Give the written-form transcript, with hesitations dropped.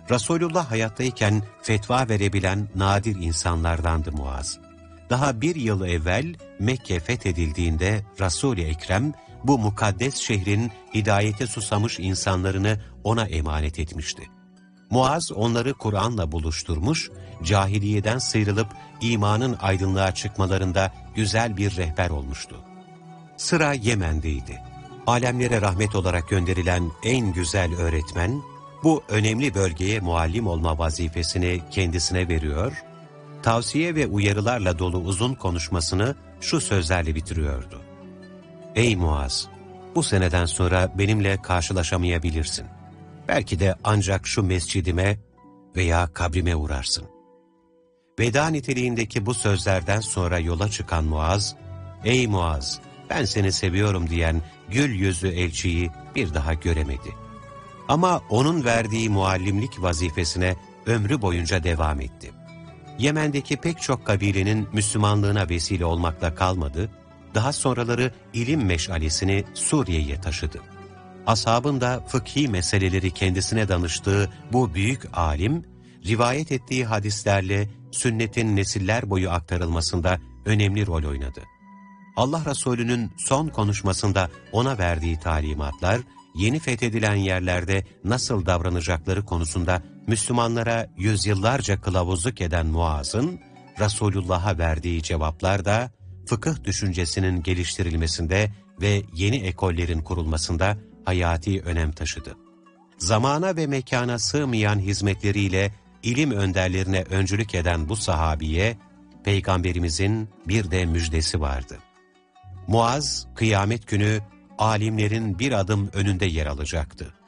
Resulullah hayattayken fetva verebilen nadir insanlardandı Muaz. Daha 1 yıl evvel Mekke fethedildiğinde Resul-i Ekrem bu mukaddes şehrin hidayete susamış insanlarını ona emanet etmişti. Muaz onları Kur'an'la buluşturmuş, cahiliyeden sıyrılıp imanın aydınlığa çıkmalarında güzel bir rehber olmuştu. Sıra Yemen'deydi. Alemlere rahmet olarak gönderilen en güzel öğretmen, bu önemli bölgeye muallim olma vazifesini kendisine veriyor, tavsiye ve uyarılarla dolu uzun konuşmasını şu sözlerle bitiriyordu. Ey Muaz! Bu seneden sonra benimle karşılaşamayabilirsin. Belki de ancak şu mescidime veya kabrime uğrarsın. Veda niteliğindeki bu sözlerden sonra yola çıkan Muaz, ''Ey Muaz, ben seni seviyorum.'' diyen gül yüzlü elçiyi bir daha göremedi. Ama onun verdiği muallimlik vazifesine ömrü boyunca devam etti. Yemen'deki pek çok kabilenin Müslümanlığına vesile olmakla kalmadı, daha sonraları ilim meşalesini Suriye'ye taşıdı. Ashabın da fıkhi meseleleri kendisine danıştığı bu büyük alim, rivayet ettiği hadislerle sünnetin nesiller boyu aktarılmasında önemli rol oynadı. Allah Resulü'nün son konuşmasında ona verdiği talimatlar, yeni fethedilen yerlerde nasıl davranacakları konusunda Müslümanlara yüzyıllarca kılavuzluk eden Muaz'ın, Resulullah'a verdiği cevaplar da fıkıh düşüncesinin geliştirilmesinde ve yeni ekollerin kurulmasında hayati önem taşıdı. Zamana ve mekana sığmayan hizmetleriyle ilim önderlerine öncülük eden bu sahabiye, Peygamberimizin bir de müjdesi vardı. Muaz, kıyamet günü alimlerin bir adım önünde yer alacaktı.